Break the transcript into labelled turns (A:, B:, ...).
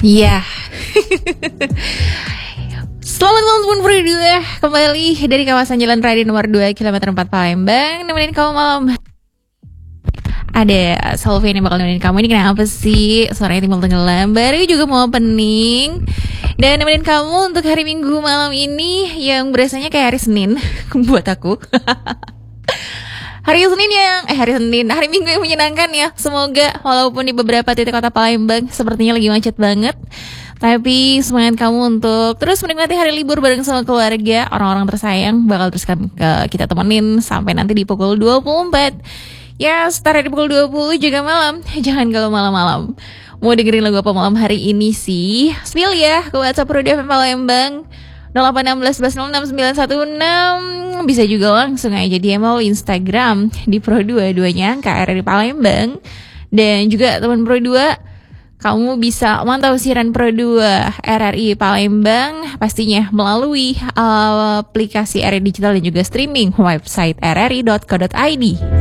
A: Iya. Selamat malam teman berdua, kembali dari kawasan Jalan Raya nomor 2 kilometer 4 Palembang. Nemenin kamu malam. Ada Solveig yang bakal nemenin kamu. Ini kenapa sih suaranya timbul tenggelam? Baru juga mau opening. Dan nemenin kamu untuk hari Minggu malam ini yang berasanya kayak hari Senin buat aku. Hari Minggu yang menyenangkan ya. Semoga walaupun di beberapa titik kota Palembang sepertinya lagi macet banget, tapi semangat kamu untuk terus menikmati hari libur bareng sama keluarga, orang-orang tersayang. Bakal terus kita temenin sampai nanti di pukul 24. Ya, setara di pukul 20 juga malam. Jangan kalau malam-malam. Mau dengerin lagu apa malam hari ini sih? Spill ya ke WhatsApp Radio FM Palembang 0816 Bisa juga langsung aja DM melalui Instagram di Pro2 duanya KRRI Palembang. Dan juga teman Pro2, kamu bisa mantau siaran Pro2 RRI Palembang pastinya melalui aplikasi RRI Digital dan juga streaming website rri.co.id.